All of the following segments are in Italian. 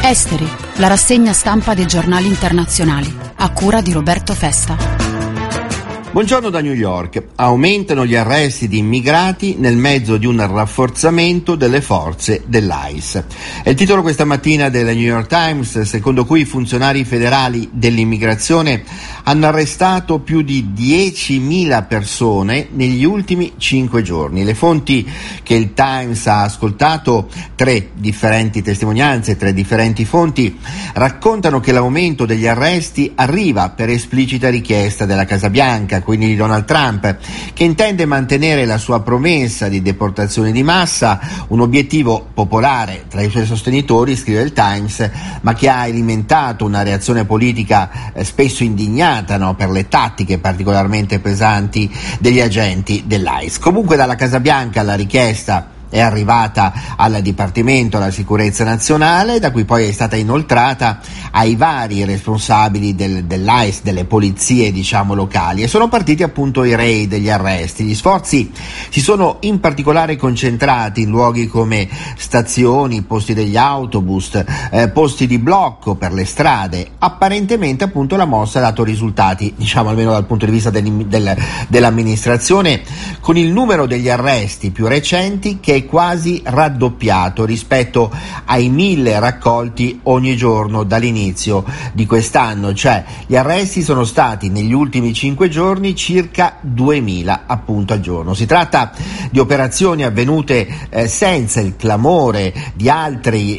Esteri, la rassegna stampa dei giornali internazionali, a cura di Roberto Festa. Buongiorno da New York. Aumentano gli arresti di immigrati nel mezzo di un rafforzamento delle forze dell'ICE. È il titolo questa mattina del New York Times, secondo cui i funzionari federali dell'immigrazione hanno arrestato più di 10.000 persone negli ultimi 5 giorni. Le fonti che il Times ha ascoltato, 3 differenti testimonianze, 3 differenti fonti, raccontano che l'aumento degli arresti arriva per esplicita richiesta della Casa Bianca, quindi di Donald Trump, che intende mantenere la sua promessa di deportazione di massa, un obiettivo popolare tra i suoi sostenitori, scrive il Times, ma che ha alimentato una reazione politica spesso indignata, no, per le tattiche particolarmente pesanti degli agenti dell'ICE. Comunque dalla Casa Bianca la richiesta è arrivata al Dipartimento della Sicurezza Nazionale, da cui poi è stata inoltrata ai vari responsabili dell'ICE, delle polizie locali, e sono partiti appunto i raid degli arresti. Gli sforzi si sono in particolare concentrati in luoghi come stazioni, posti degli autobus, posti di blocco per le strade. Apparentemente appunto la mossa ha dato risultati, almeno dal punto di vista dell'amministrazione, con il numero degli arresti più recenti che è quasi raddoppiato rispetto ai 1.000 raccolti ogni giorno dall'inizio di quest'anno, cioè gli arresti sono stati negli ultimi 5 giorni circa 2.000 appunto al giorno. Si tratta di operazioni avvenute senza il clamore di altri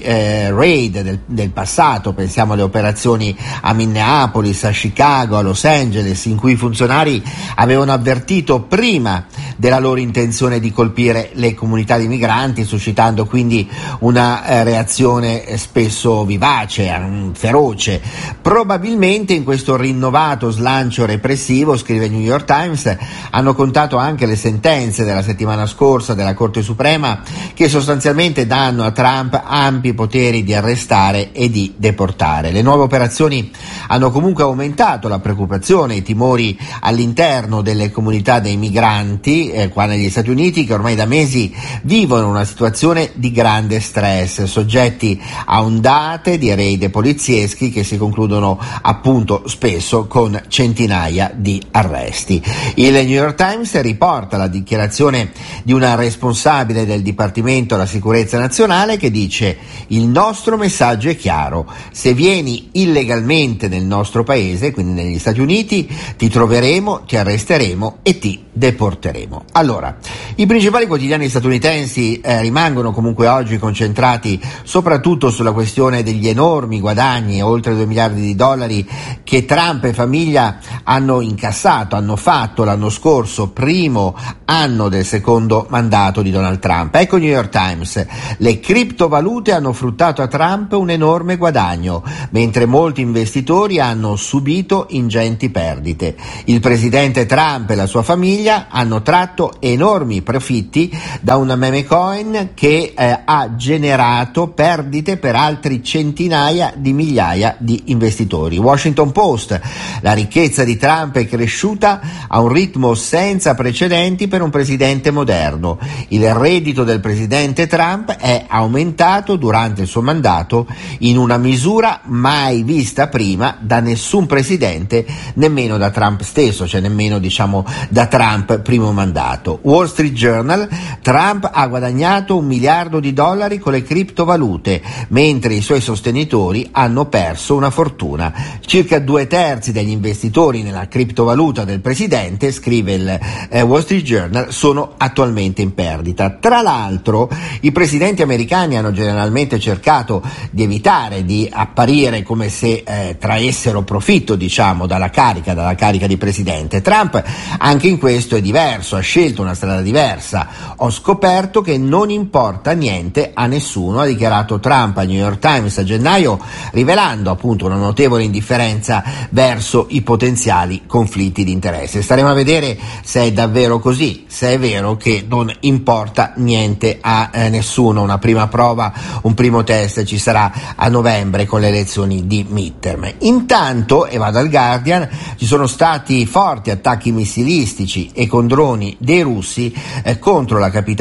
raid del passato. Pensiamo alle operazioni a Minneapolis, a Chicago, a Los Angeles, in cui i funzionari avevano avvertito prima della loro intenzione di colpire le comunità di migranti, suscitando quindi una reazione spesso vivace, feroce. Probabilmente in questo rinnovato slancio repressivo, scrive il New York Times, hanno contato anche le sentenze della settimana scorsa della Corte Suprema, che sostanzialmente danno a Trump ampi poteri di arrestare e di deportare. Le nuove operazioni hanno comunque aumentato la preoccupazione, i timori all'interno delle comunità dei migranti qua negli Stati Uniti, che ormai da mesi vivono una situazione di grande stress, soggetti a ondate di raid polizieschi che si concludono appunto spesso con centinaia di arresti. Il New York Times riporta la dichiarazione di una responsabile del Dipartimento della Sicurezza Nazionale che dice: il nostro messaggio è chiaro, se vieni illegalmente nel nostro paese, quindi negli Stati Uniti, ti troveremo, ti arresteremo e ti deporteremo. Allora, i principali quotidiani statunitensi rimangono comunque oggi concentrati soprattutto sulla questione degli enormi guadagni, oltre 2 miliardi di dollari, che Trump e famiglia hanno incassato, hanno fatto l'anno scorso, primo anno del secondo mandato di Donald Trump. Ecco il New York Times: le criptovalute hanno fruttato a Trump un enorme guadagno, mentre molti investitori hanno subito ingenti perdite. Il presidente Trump e la sua famiglia hanno tratto enormi profitti da una meme coin che ha generato perdite per altri centinaia di migliaia di investitori. Washington Post: la ricchezza di Trump è cresciuta a un ritmo senza precedenti per un presidente moderno. Il reddito del presidente Trump è aumentato durante il suo mandato in una misura mai vista prima da nessun presidente, nemmeno da Trump stesso, cioè nemmeno da Trump primo mandato. Wall Street Journal: Trump ha guadagnato $1 miliardo con le criptovalute, mentre i suoi sostenitori hanno perso una fortuna. Circa 2/3 degli investitori nella criptovaluta del presidente, scrive il Wall Street Journal, sono attualmente in perdita. Tra l'altro, i presidenti americani hanno generalmente cercato di evitare di apparire come se traessero profitto, dalla carica di presidente. Trump anche in questo è diverso, ha scelto una strada diversa. Ho scoperto che non importa niente a nessuno, ha dichiarato Trump al New York Times a gennaio, rivelando appunto una notevole indifferenza verso i potenziali conflitti di interesse. Staremo a vedere se è davvero così, se è vero che non importa niente a nessuno. Una prima prova, un primo test ci sarà a novembre con le elezioni di midterm. Intanto, e vado al Guardian, ci sono stati forti attacchi missilistici e con droni dei russi contro la capitale ucraina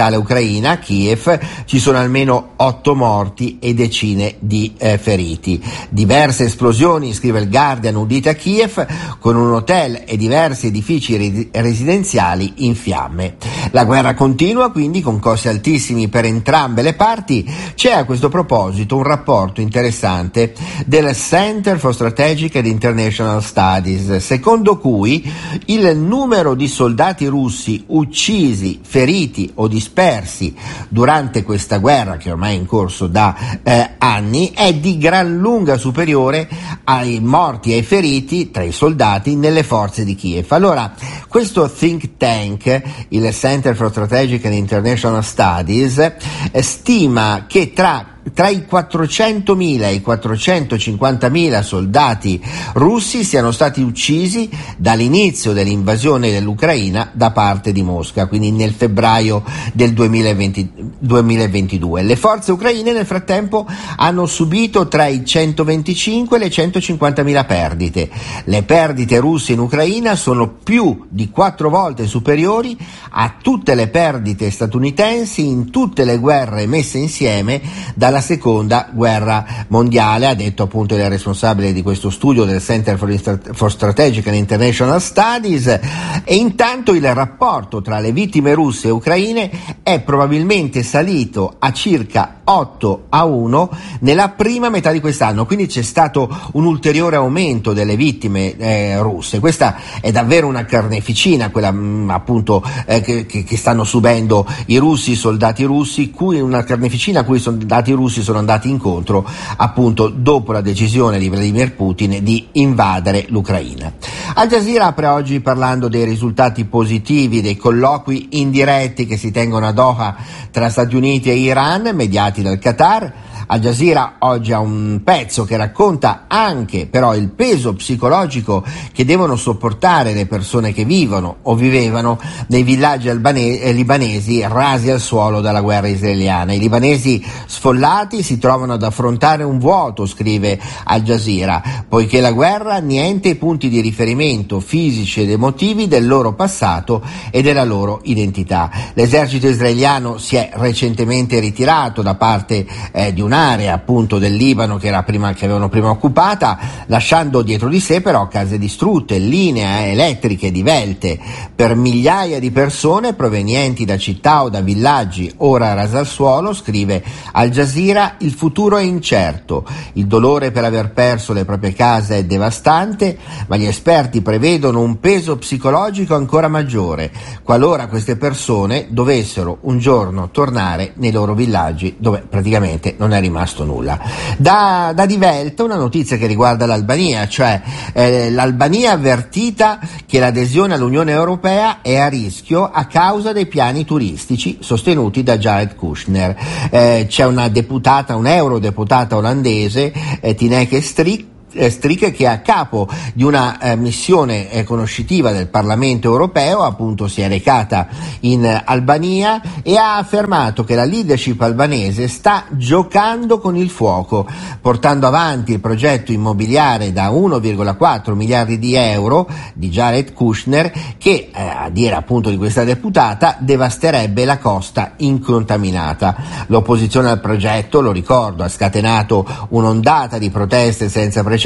Ucraina, a Kiev, ci sono almeno 8 morti e decine di feriti. Diverse esplosioni, scrive il Guardian, udite a Kiev, con un hotel e diversi edifici residenziali in fiamme. La guerra continua quindi con costi altissimi per entrambe le parti. C'è a questo proposito un rapporto interessante del Center for Strategic and International Studies, secondo cui il numero di soldati russi uccisi, feriti o dispersi durante questa guerra, che ormai è in corso da anni, è di gran lunga superiore ai morti e ai feriti tra i soldati nelle forze di Kiev. Allora, questo think tank, il Center for Strategic and International Studies, stima che tra i 400.000 e i 450.000 soldati russi siano stati uccisi dall'inizio dell'invasione dell'Ucraina da parte di Mosca, quindi nel febbraio del 2022. Le forze ucraine nel frattempo hanno subito tra i 125 e le 150.000 perdite. Le perdite russe in Ucraina sono più di 4 volte superiori a tutte le perdite statunitensi in tutte le guerre messe insieme dalla seconda guerra mondiale, ha detto appunto il responsabile di questo studio del Center for Strategic and International Studies. E intanto il rapporto tra le vittime russe e ucraine è probabilmente salito a circa 8-1 nella prima metà di quest'anno, quindi c'è stato un ulteriore aumento delle vittime russe. Questa è davvero una carneficina, quella appunto che stanno subendo i russi, i soldati russi, una carneficina a cui i soldati russi sono andati incontro appunto dopo la decisione di Vladimir Putin di invadere l'Ucraina. Al Jazeera apre oggi parlando dei risultati positivi dei colloqui indiretti che si tengono a Doha tra Stati Uniti e Iran, mediati dal Qatar. Al Jazeera oggi ha un pezzo che racconta anche però il peso psicologico che devono sopportare le persone che vivono o vivevano nei villaggi libanesi rasi al suolo dalla guerra israeliana. I libanesi sfollati si trovano ad affrontare un vuoto, scrive Al Jazeera, poiché la guerra annienta i punti di riferimento fisici ed emotivi del loro passato e della loro identità. L'esercito israeliano si è recentemente ritirato da parte di un'area appunto del Libano che avevano prima occupata, lasciando dietro di sé però case distrutte, linee elettriche divelte per migliaia di persone provenienti da città o da villaggi ora rasi al suolo. Scrive Al Jazeera: il futuro è incerto, il dolore per aver perso le proprie case è devastante, ma gli esperti prevedono un peso psicologico ancora maggiore qualora queste persone dovessero un giorno tornare nei loro villaggi dove praticamente non è rimasto nulla. Da Die Welt una notizia che riguarda l'Albania, cioè l'Albania avvertita che l'adesione all'Unione Europea è a rischio a causa dei piani turistici sostenuti da Jared Kushner. C'è un eurodeputata olandese, Tineke Strik, che è a capo di una missione conoscitiva del Parlamento europeo, appunto si è recata in Albania e ha affermato che la leadership albanese sta giocando con il fuoco, portando avanti il progetto immobiliare da 1,4 miliardi di euro di Jared Kushner che, a dire appunto di questa deputata, devasterebbe la costa incontaminata. L'opposizione al progetto, lo ricordo, ha scatenato un'ondata di proteste senza precedenti,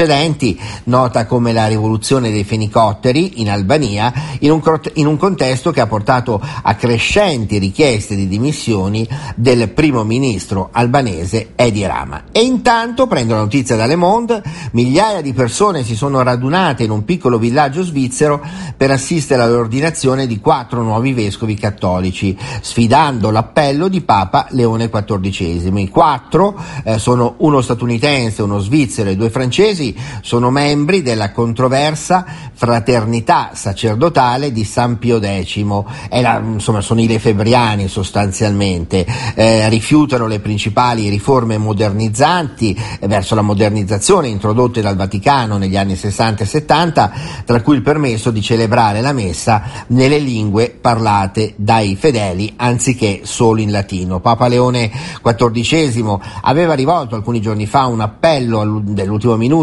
nota come la rivoluzione dei fenicotteri in Albania, in un contesto che ha portato a crescenti richieste di dimissioni del primo ministro albanese Edi Rama. E intanto, prendo la notizia da Le Monde, migliaia di persone si sono radunate in un piccolo villaggio svizzero per assistere all'ordinazione di 4 nuovi vescovi cattolici, sfidando l'appello di Papa Leone XIV. I 4 sono uno statunitense, uno svizzero e 2 francesi, sono membri della controversa fraternità sacerdotale di San Pio X. Sono i lefebbriani sostanzialmente, rifiutano le principali riforme modernizzanti verso la modernizzazione introdotte dal Vaticano negli anni 60 e 70, tra cui il permesso di celebrare la messa nelle lingue parlate dai fedeli anziché solo in latino. Papa Leone XIV aveva rivolto alcuni giorni fa un appello dell'ultimo minuto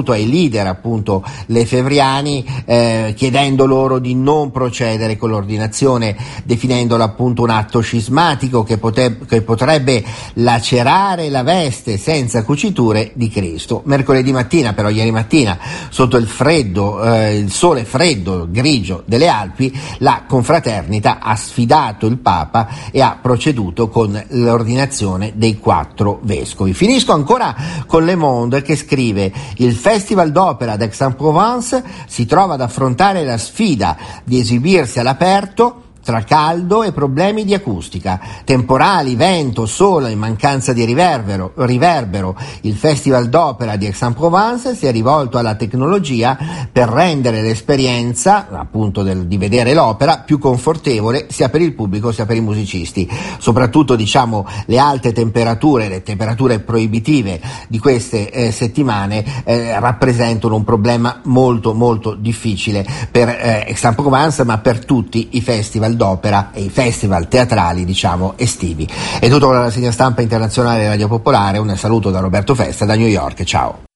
rivolto ai leader appunto lefebvriani, chiedendo loro di non procedere con l'ordinazione, definendola appunto un atto scismatico che potrebbe lacerare la veste senza cuciture di Cristo. Mercoledì mattina, però ieri mattina, sotto il sole freddo, grigio delle Alpi, la confraternita ha sfidato il Papa e ha proceduto con l'ordinazione dei 4 vescovi. Finisco ancora con Le Monde, che scrive: il Festival d'Opera d'Aix-en-Provence si trova ad affrontare la sfida di esibirsi all'aperto tra caldo e problemi di acustica, temporali, vento, sole e mancanza di riverbero. Il Festival d'Opera di Aix-en-Provence si è rivolto alla tecnologia per rendere l'esperienza appunto di vedere l'opera più confortevole sia per il pubblico sia per i musicisti. Soprattutto le alte temperature, le temperature proibitive di queste settimane rappresentano un problema molto molto difficile per Aix-en-Provence, ma per tutti i festival d'opera e i festival teatrali estivi. È tutto con la rassegna stampa internazionale Radio Popolare. Un saluto da Roberto Festa da New York. Ciao.